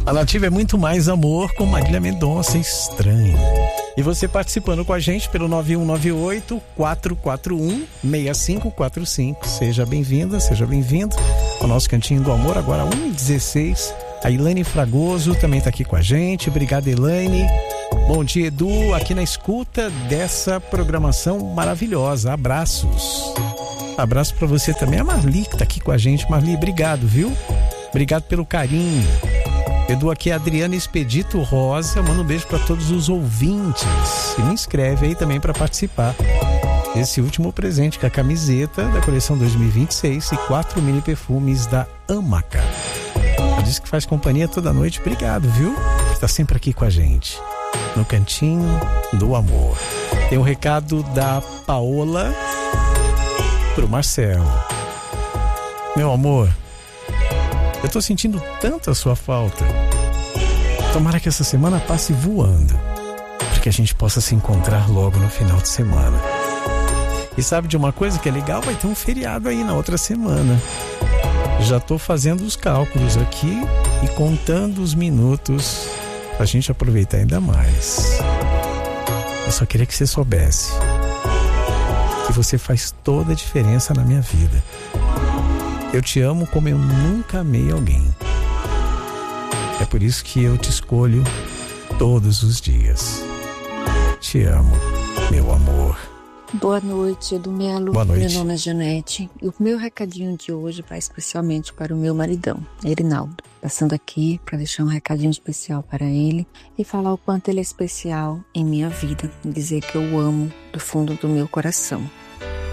A Nativa é muito mais amor com Marília Mendonça, Estranho. E você participando com a gente pelo 9198-441-6545. Seja bem-vinda, seja bem-vindo ao nosso Cantinho do Amor, agora 1h16. A Elaine Fragoso também está aqui com a gente. Obrigado, Elaine. Bom dia, Edu, aqui na escuta dessa programação maravilhosa. Abraços. Abraço para você também. A Marli que está aqui com a gente. Marli, obrigado, viu? Obrigado pelo carinho. Edu, aqui é Adriana Expedito Rosa. Manda um beijo para todos os ouvintes. E me inscreve aí também para participar desse último presente, que é a camiseta da coleção 2026 e 4 mini perfumes da Amaca. Ela diz que faz companhia toda noite. Obrigado, viu? Está sempre aqui com a gente no Cantinho do Amor. Tem um recado da Paola pro Marcelo. Meu amor, eu tô sentindo tanto a sua falta. Tomara que essa semana passe voando, para que a gente possa se encontrar logo no final de semana. E sabe de uma coisa que é legal? Vai ter um feriado aí na outra semana. Já tô fazendo os cálculos aqui e contando os minutos pra gente aproveitar ainda mais. Eu só queria que você soubesse que você faz toda a diferença na minha vida. Eu te amo como eu nunca amei alguém. É por isso que eu te escolho todos os dias. Te amo, meu amor. Boa noite, Edu Melo. Boa noite. Meu nome é Janete e o meu recadinho de hoje vai especialmente para o meu maridão, Erinaldo. Passando aqui para deixar um recadinho especial para ele e falar o quanto ele é especial em minha vida. Dizer que eu amo do fundo do meu coração.